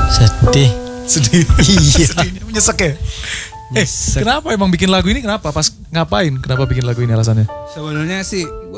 Sedih. Iya. Sedih, menyesek ya. Nyesek. Kenapa emang bikin lagu ini? Kenapa? Pas ngapain? Kenapa bikin lagu ini alasannya? Sebenarnya sih